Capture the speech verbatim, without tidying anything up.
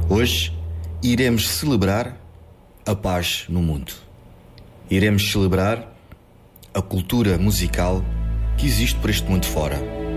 Hoje iremos celebrar a paz no mundo. Iremos celebrar a cultura musical que existe por este mundo fora.